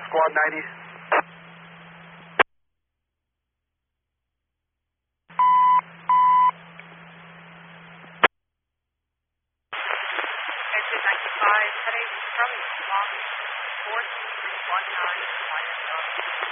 Squad 90. Exit 95, heading from Long 4319,